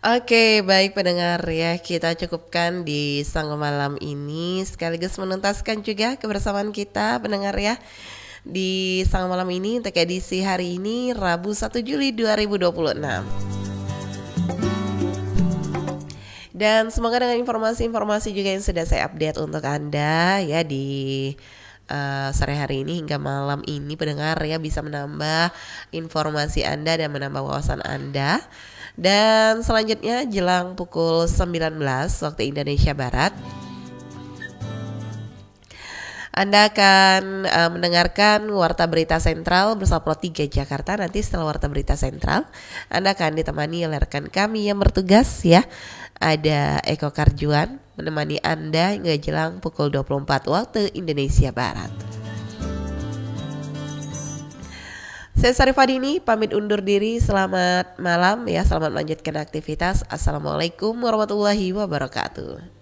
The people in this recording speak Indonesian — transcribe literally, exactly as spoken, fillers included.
Oke, baik pendengar ya, kita cukupkan di Sango Malam ini sekaligus menuntaskan juga kebersamaan kita pendengar ya di Sango Malam ini untuk edisi hari ini Rabu satu Juli dua ribu dua puluh enam. Dan semoga dengan informasi-informasi juga yang sudah saya update untuk Anda ya di uh, sore hari ini hingga malam ini pendengar ya bisa menambah informasi Anda dan menambah wawasan Anda. Dan selanjutnya jelang pukul sembilan belas waktu Indonesia Barat Anda akan uh, mendengarkan Warta Berita Sentral bersama Pro tiga Jakarta. Nanti setelah Warta Berita Sentral Anda akan ditemani oleh rekan kami yang bertugas ya. Ada Eko Karjuan menemani Anda hingga jelang pukul dua puluh empat waktu Indonesia Barat. Saya Sarifah Dini pamit undur diri. Selamat malam ya, selamat melanjutkan aktivitas. Assalamualaikum warahmatullahi wabarakatuh.